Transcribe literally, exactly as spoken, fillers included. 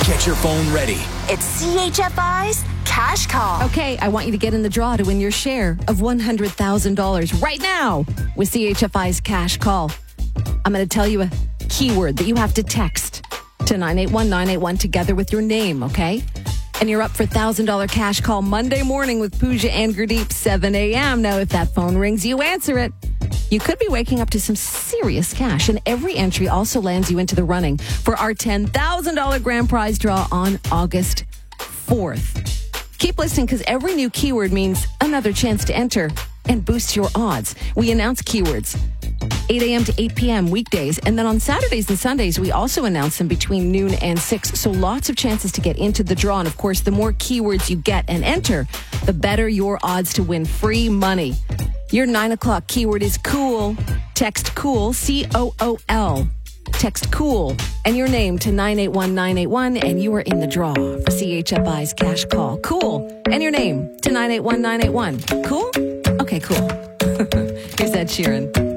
Get your phone ready. It's C H F I's Cash Call. Okay, I want you to get in the draw to win your share of one hundred thousand dollars right now with C H F I's Cash Call. I'm going to tell you a keyword that you have to text to nine eight one nine eight one together with your name, okay? And you're up for one thousand dollars Cash Call Monday morning with Pooja and Gurdeep, seven a.m. Now, if that phone rings, you answer it. You could be waking up to some serious cash, and every entry also lands you into the running for our ten thousand dollars grand prize draw on August fourth. Keep listening, because every new keyword means another chance to enter and boost your odds. We announce keywords eight a.m. to eight p.m. weekdays, and then on Saturdays and Sundays, we also announce them between noon and six, so lots of chances to get into the draw. And of course, the more keywords you get and enter, the better your odds to win free money. Your nine o'clock keyword is cool. Text cool, C O O L. Text cool and your name to nine eight one nine eight one, and you are in the draw for C H F I's Cash Call. Cool and your name to nine eight one nine eight one. Cool? Okay, cool. Here's Ed Sheeran.